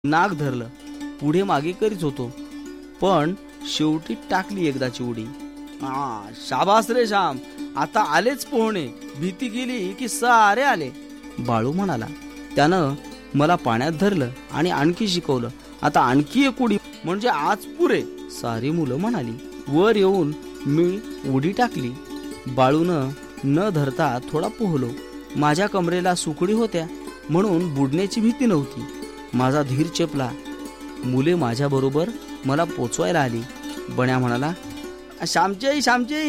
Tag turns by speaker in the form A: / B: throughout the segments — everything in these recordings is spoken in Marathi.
A: नाक धरलं, पुढे मागे करीत होतो, पण शेवटी टाकली एकदाची उडी. शाबास रे श्याम, आता आलेच पोहणे. भीती गेली की सारे आले. बाळू म्हणाला. त्यानं मला पाण्यात धरलं आणि आणखी शिकवलं. आता आणखी एक उडी म्हणजे आज पुरे. सारी मुलं म्हणाली. वर येऊन मी उडी टाकली. बाळूनं न धरता थोडा पोहलो. माझ्या कमरेला सुकडी होत्या म्हणून बुडण्याची भीती नव्हती. माझा धीर चेपला. मुले माझ्या बरोबर मला पोचवायला आली. बण्या म्हणाला, श्यामचे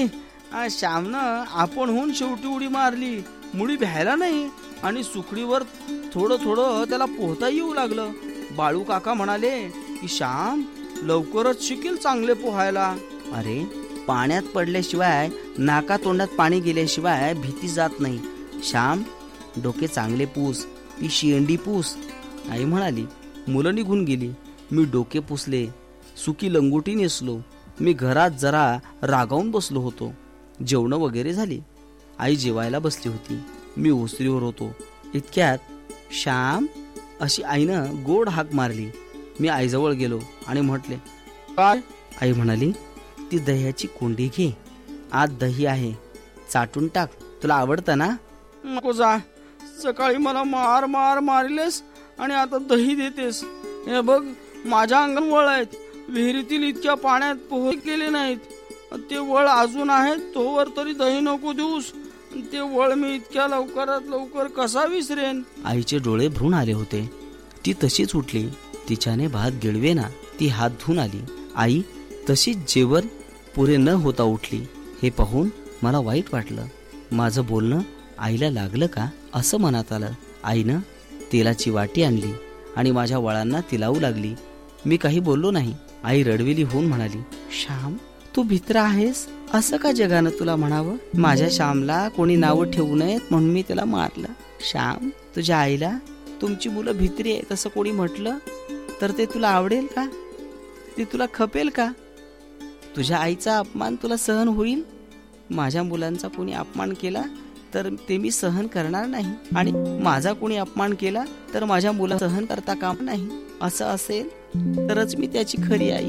A: श्यामनं आपणहून शेवटी उडी मारली. मुळी भ्यायला नाही आणि सुकडीवर थोडं थोडं त्याला पोहता येऊ लागलं. बाळू काका म्हणाले की श्याम लवकरच शिकेल चांगले पोहायला. अरे, पाण्यात पडल्याशिवाय, नाका तोंडात पाणी गेल्याशिवाय भीती जात नाही. श्याम, डोके चांगले पूस, ती शेंडी पूस. आई म्हणाली. मुलं निघून गेली. मी डोके पुसले, सुकी लंगोटी नेसलो. मी घरात जरा रागावून बसलो होतो. जेवण वगैरे झाली. आई जेवायला बसली होती. मी ओसरीवर होतो. इतक्यात श्याम अशी आईनं गोड हाक मारली. मी आईजवळ गेलो आणि म्हटले, काय? आई म्हणाली, ती दह्याची कोंडी घे, आत दही आहे, चाटून टाक, तुला आवडतं ना? नको जा, सकाळी मला मार मार मारलेस आणि आता दही देतेस. हे बघ, माझ्या अंगात वळ आहेत. विहिरीतील इतक्या पाण्यात पोहे केले नाहीत. ते वळ अजून आहेत, तोवर तरी दही नको देऊस. ते वळ मी इतक्या लवकरात लवकर कसा विसरेन? आईचे डोळे भरून आले होते. ती तशीच उठली. तिच्याने भात गिळवेना. ती हात धुवून आली. आई तशीच जेवण पुरे न होता उठली. हे पाहून मला वाईट वाटलं. माझं बोलणं आईला लागलं का असं मनात आलं. आईनं तेलाची वाटी आणली आणि माझ्या वळांना ती लावू लागली. मी काही बोललो नाही. आई रडवेली होऊन म्हणाली, श्याम, तू भित्रा आहेस, असं का जगानं तुला म्हणावं? माझ्या श्यामला कोणी नावं ठेवू नयेत म्हणून मी त्याला मारलं. श्याम, तुझ्या आईला तुमची मुलं भित्री आहेत असं कोणी म्हटलं तर ते तुला आवडेल का? ते तुला खपेल का? तुझ्या आईचा अपमान तुला सहन होईल? माझ्या मुलांचा कोणी अपमान केला तर ते मी सहन करणार नाही, आणि माझा कोणी अपमान केला तर माझ्या मुला सहन करता काम नाही. असं असेल तरच मी त्याची खरी आई.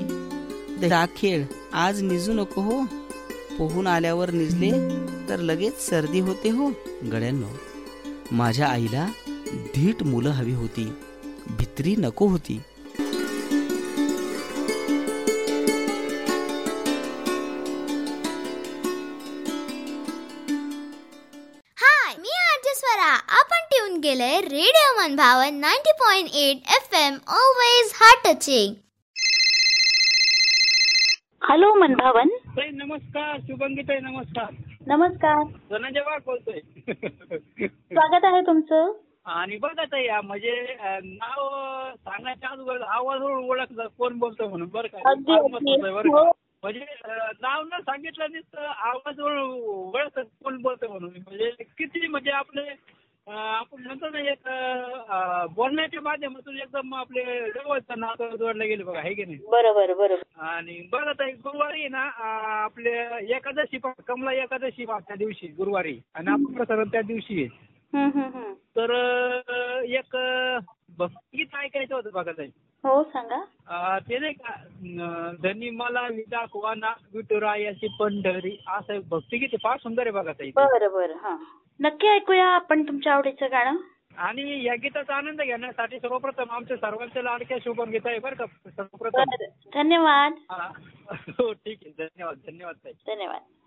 A: खेळ आज निजू नको हो. पोहून आल्यावर निजले तर लगेच सर्दी होते हो. गड्यांनो, माझ्या आईला धीट मुलं हवी होती, भित्री नको होती.
B: आपण ट्यून केलंय रेडिओ मनभावन 90.8 FM, always heart touching.
C: Hello मनभावन.
D: नमस्कार शुभंगीताई. नमस्कार.
C: नमस्कार.
D: धनंजय वाघ बोलतोय.
C: स्वागत आहे तुमचं.
D: आणि बघा ताई, म्हणजे नाव सांगायच्या अगोदर आवाजावरून ओळखलं कोण बोलतोय म्हणून. बरं का, म्हणजे नाव न सांगितलं नाही आवाजावरून ओळखत कोण बोलतोय म्हणून. म्हणजे किती म्हणजे आपले आपण म्हणतो ना, एक बोलण्याच्या माध्यमातून एकदम आपले जवळचं नातं जोडलं गेले बघा, आहे की नाही?
C: बरोबर बरोबर.
D: आणि बघा ताई, गुरुवारी ना आपले एकादशी, कमला एकादशी त्या दिवशी गुरुवारी, आणि आपण प्रसारण त्या दिवशी आहे. तर एक भक्तिगीत ऐकायचं होतं बघा ताई.
C: हो, सांगा.
D: ते नाही का, धनी मला दाखवा ना विठुरायाची पंढरी, असं भक्तिगीत फार सुंदर आहे बघा ताई.
C: बरं. हा, नक्की ऐकूया आपण तुमच्या आवडीचं गाणं.
D: आणि या गीताचा आनंद घेण्यासाठी सर्वप्रथम आमच्या सर्वांच्या लाडक्या शुभंगीता आहे बरं का. सर्वप्रथम
C: धन्यवाद.
D: हो, ठीक आहे. धन्यवाद ताई.
C: धन्यवाद.